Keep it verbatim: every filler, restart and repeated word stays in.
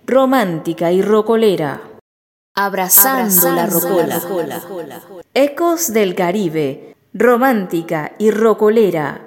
romántica y rocolera. Abrazando, Abrazando la rocola. La rocola. Ecos del Caribe, romántica y rocolera.